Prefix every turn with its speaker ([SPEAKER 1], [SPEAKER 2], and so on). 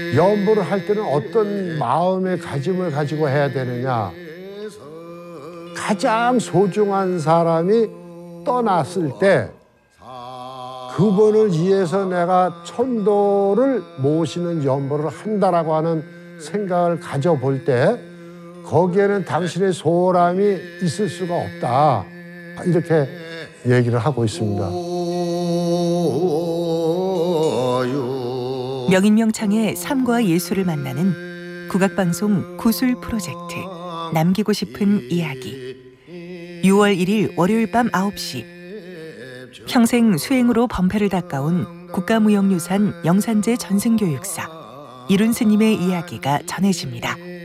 [SPEAKER 1] 연보를 할 때는 어떤 마음의 가짐을 가지고 해야 되느냐. 가장 소중한 사람이 떠났을 때 그분을 위해서 내가 천도를 모시는 연보를 한다라고 하는 생각을 가져볼 때 거기에는 당신의 소홀함이 있을 수가 없다. 이렇게 얘기를 하고 있습니다.
[SPEAKER 2] 명인명창의 삶과 예술을 만나는 국악방송 구술 프로젝트 남기고 싶은 이야기 6월 1일 월요일 밤 9시 평생 수행으로 범패를 닦아온 국가무형유산 영산제 전승교육사 이룬 스님의 이야기가 전해집니다.